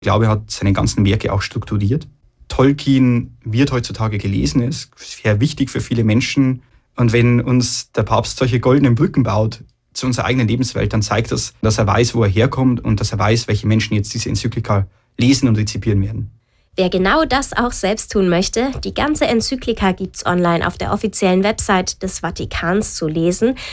Ich glaube, er hat seine ganzen Werke auch strukturiert. Tolkien wird heutzutage gelesen, ist sehr wichtig für viele Menschen. Und wenn uns der Papst solche goldenen Brücken baut zu unserer eigenen Lebenswelt, dann zeigt das, dass er weiß, wo er herkommt und dass er weiß, welche Menschen jetzt diese Enzyklika lesen und rezipieren werden. Wer genau das auch selbst tun möchte, die ganze Enzyklika gibt's online auf der offiziellen Website des Vatikans zu lesen.